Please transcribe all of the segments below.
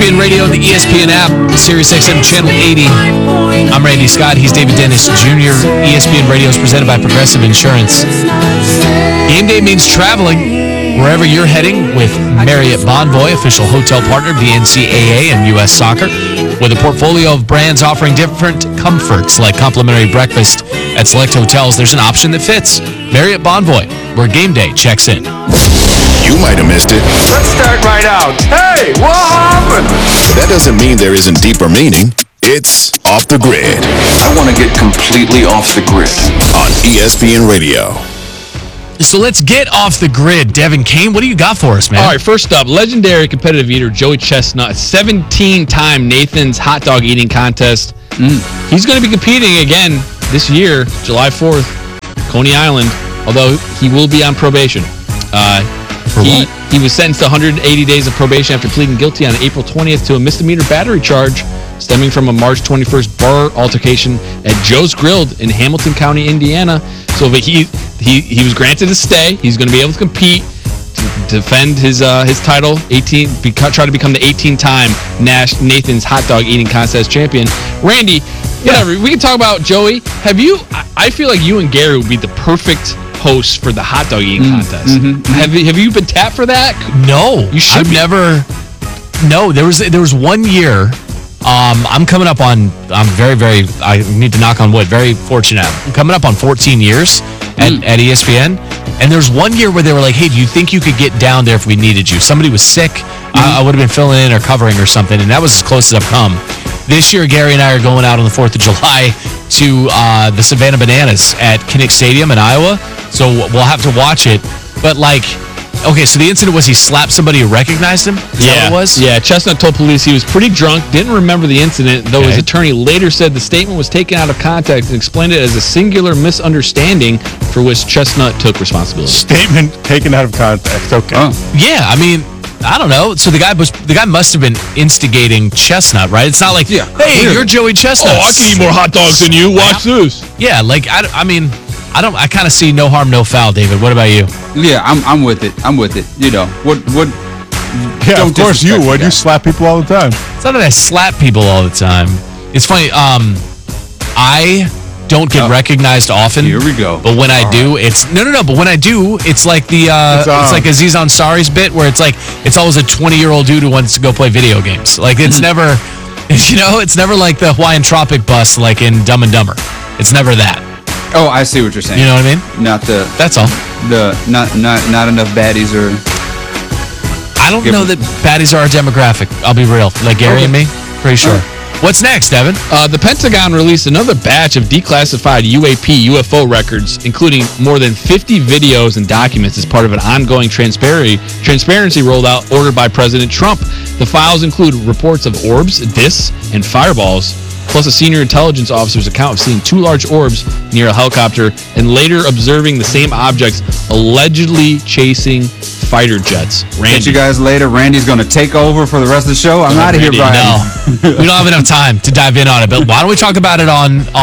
ESPN Radio, the ESPN app, SiriusXM Channel 80. I'm Randy Scott. He's David Dennis Jr. ESPN Radio is presented by Progressive Insurance. Game day means traveling wherever you're heading with Marriott Bonvoy, official hotel partner of the NCAA and U.S. Soccer. With a portfolio of brands offering different comforts like complimentary breakfast at select hotels, there's an option that fits. Marriott Bonvoy, where game day checks in. You might have missed it. Let's start right out. Hey, what happened? But that doesn't mean there isn't deeper meaning. It's Off the Grid. I want to get completely off the grid. On ESPN Radio. So let's get off the grid. Devin Kane, what do you got for us, man? All right, first up, legendary competitive eater Joey Chestnut, 17-time Nathan's hot dog eating contest. He's going to be competing again this year, July 4th, Coney Island, although he will be on probation. He was sentenced to 180 days of probation after pleading guilty on April 20th to a misdemeanor battery charge stemming from a March 21st bar altercation at Joe's Grill in Hamilton County, Indiana. So he was granted a stay. He's going to be able to compete, to defend his title, try to become the 18-time Nathan's Hot Dog Eating Contest champion. Randy, whatever, we can talk about Joey. I feel like you and Gary would be the perfect hosts for the hot dog eating contest. Have you been tapped for that? No, you should. No, there was 1 year. I'm coming up on. I'm very. I need to knock on wood. Very fortunate. I'm coming up on 14 years at ESPN, and there's 1 year where they were like, "Hey, do you think you could get down there if we needed you?" Somebody was sick. I would have been filling in or covering or something, and that was as close as I've come. This year, Gary and I are going out on the 4th of July to the Savannah Bananas at Kinnick Stadium in Iowa, so we'll have to watch it. But okay, so the incident was he slapped somebody who recognized him? Is that what it was? Yeah, Chestnut told police he was pretty drunk, didn't remember the incident, though his attorney later said the statement was taken out of context and explained it as a singular misunderstanding for which Chestnut took responsibility. Statement taken out of context, okay. Yeah, I mean, I don't know. So the guy must have been instigating Chestnut, right? It's not like, hey, you're Joey Chestnut. Oh, I can eat more hot dogs than you. Watch this. Yeah, I kind of see no harm, no foul, David. What about you? Yeah, I'm with it. You know, what? Yeah, of course you would. You slap people all the time. It's not that I slap people all the time. It's funny. I don't get recognized often. Here we go. But when I do, it's no. But when I do, it's like it's like Aziz Ansari's bit where it's like it's always a 20-year-old dude who wants to go play video games. Like it's never, it's never like the Hawaiian Tropic bus like in Dumb and Dumber. It's never that. Oh, I see what you're saying. You know what I mean? That's all. Not enough baddies or. I don't know that baddies are a demographic. I'll be real. Like Gary and me, pretty sure. What's next, Evan? The Pentagon released another batch of declassified UFO records, including more than 50 videos and documents as part of an ongoing transparency rollout ordered by President Trump. The files include reports of orbs, discs, and fireballs, plus a senior intelligence officer's account of seeing two large orbs near a helicopter and later observing the same objects allegedly chasing fighter jets. Randy. Catch you guys later. Randy's going to take over for the rest of the show. I'm out of here, Brian. No, we don't have enough time to dive in on it, but why don't we talk about it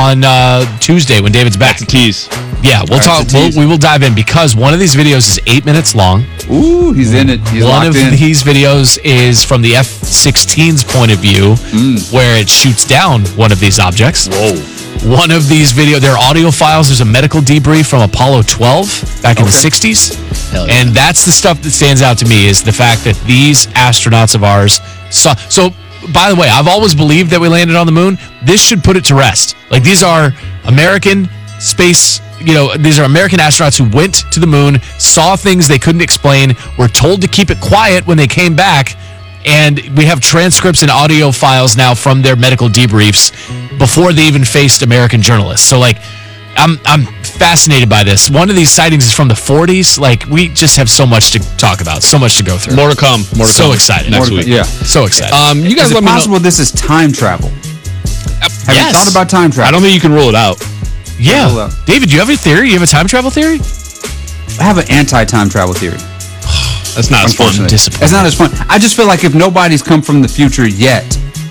on Tuesday when David's back? That's a tease. Yeah, we'll talk. We will dive in because one of these videos is 8 minutes long. Ooh, he's in it. He's one locked of in. these videos is from the F-16's point of view, where it shoots down one of these objects. Whoa. One of these there are audio files. There's a medical debrief from Apollo 12 back in the 60s. Hell yeah. And that's the stuff that stands out to me is the fact that these astronauts of ours saw. So, by the way, I've always believed that we landed on the moon. This should put it to rest. Like, these are American space, these are American astronauts who went to the moon, saw things they couldn't explain, were told to keep it quiet when they came back. And we have transcripts and audio files now from their medical debriefs before they even faced American journalists. So, I'm fascinated by this. One of these sightings is from the 40s. We just have so much to talk about, so much to go through. More to come. So excited. Next week. Yeah. So excited. You guys Is let it me possible know. this is time travel? Have you thought about time travel? I don't think you can rule it out. Yeah. David, do you have a theory? You have a time travel theory? I have an anti-time travel theory. That's not as fun. It's not as fun. I just feel like if nobody's come from the future yet,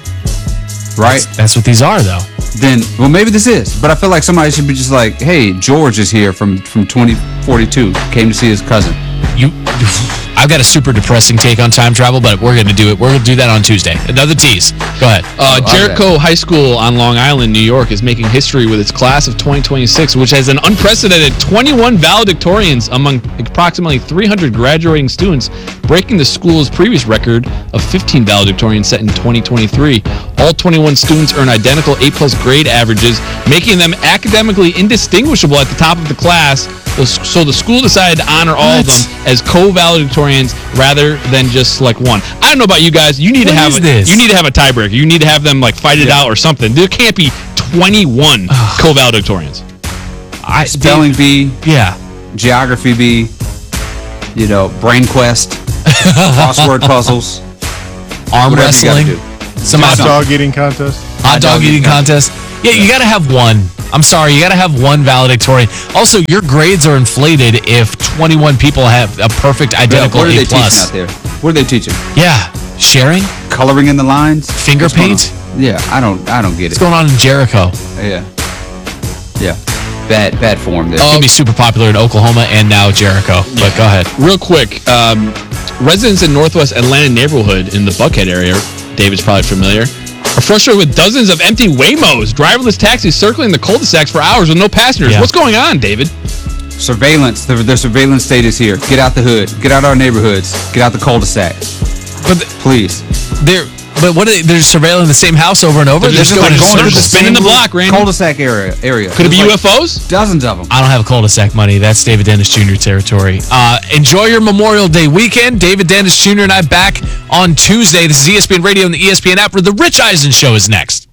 right? That's what these are, though. Then, well, maybe this is. But I feel like somebody should be just like, hey, George is here from 2042. Came to see his cousin. I've got a super depressing take on time travel, but we're going to do it. We're going to do that on Tuesday. Another tease. Go ahead. Jericho High School on Long Island, New York, is making history with its class of 2026, which has an unprecedented 21 valedictorians among approximately 300 graduating students, breaking the school's previous record of 15 valedictorians set in 2023. All 21 students earn identical A+ grade averages, making them academically indistinguishable at the top of the class. So the school decided to honor all of them as co-valedictorians rather than just select one. I don't know about you guys. You need to have a tiebreaker. You need to have them fight it out or something. There can't be 21 co-valedictorians. Spelling bee. Yeah. Geography bee. Brain quest. Crossword puzzles. Arm wrestling. Hot dog eating contest. Hot dog eating contest. Yeah, you got to have one. I'm sorry, you got to have one valedictorian. Also, your grades are inflated if 21 people have a perfect identical A+. What are they teaching out there? What are they teaching? Yeah, sharing, coloring in the lines, finger paint. Yeah, I don't get it. What's going on in Jericho? Yeah. Bad form there. It's gonna be super popular in Oklahoma and now Jericho. But go ahead. Real quick, residents in Northwest Atlanta neighborhood in the Buckhead area, David's probably familiar, are frustrated with dozens of empty Waymos, driverless taxis circling the cul-de-sacs for hours with no passengers. Yeah. What's going on, David? Surveillance. The surveillance state is here. Get out the hood. Get out our neighborhoods. Get out the cul-de-sac. Please. But what are they? They're surveilling the same house over and over? They're just going to spinning the block, Randy. Cul-de-sac area. Could it be UFOs? Dozens of them. I don't have cul-de-sac money. That's David Dennis Jr. territory. Enjoy your Memorial Day weekend. David Dennis Jr. and I back on Tuesday. This is ESPN Radio and the ESPN app where The Rich Eisen Show is next.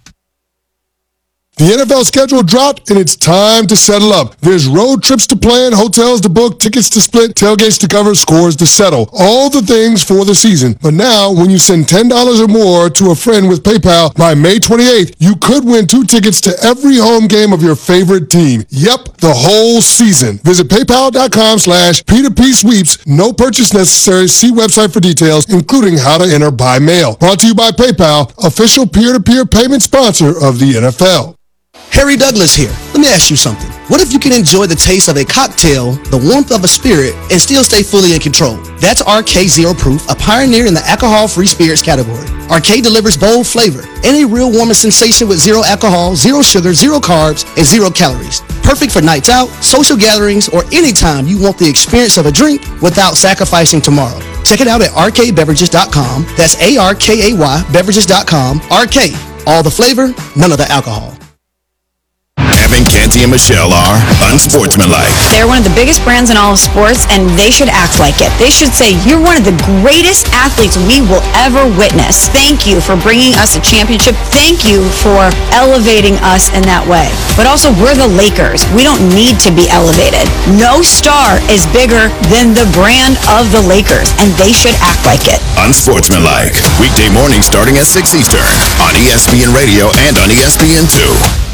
The NFL schedule dropped, and it's time to settle up. There's road trips to plan, hotels to book, tickets to split, tailgates to cover, scores to settle. All the things for the season. But now, when you send $10 or more to a friend with PayPal by May 28th, you could win 2 tickets to every home game of your favorite team. Yep, the whole season. Visit paypal.com/P2P sweeps. No purchase necessary. See website for details, including how to enter by mail. Brought to you by PayPal, official peer-to-peer payment sponsor of the NFL. Harry Douglas here. Let me ask you something. What if you can enjoy the taste of a cocktail, the warmth of a spirit, and still stay fully in control? That's RK Zero Proof, a pioneer in the alcohol-free spirits category. RK delivers bold flavor and a real warming sensation with 0 alcohol, 0 sugar, 0 carbs, and 0 calories. Perfect for nights out, social gatherings, or anytime you want the experience of a drink without sacrificing tomorrow. Check it out at rkbeverages.com. That's ARKAY beverages.com. RK, all the flavor, none of the alcohol. Evan, Canty, and Michelle are unsportsmanlike. They're one of the biggest brands in all of sports, and they should act like it. They should say, you're one of the greatest athletes we will ever witness. Thank you for bringing us a championship. Thank you for elevating us in that way. But also, we're the Lakers. We don't need to be elevated. No star is bigger than the brand of the Lakers, and they should act like it. Unsportsmanlike. Weekday mornings starting at 6 Eastern on ESPN Radio and on ESPN2.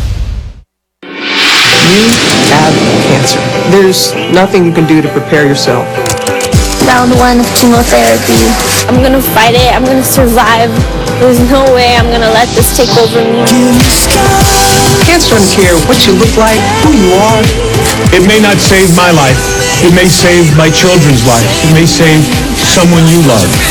You have cancer. There's nothing you can do to prepare yourself. Round 1 of chemotherapy. I'm gonna fight it. I'm gonna survive. There's no way I'm gonna let this take over me. Cancer doesn't care what you look like, who you are. It may not save my life. It may save my children's life. It may save someone you love.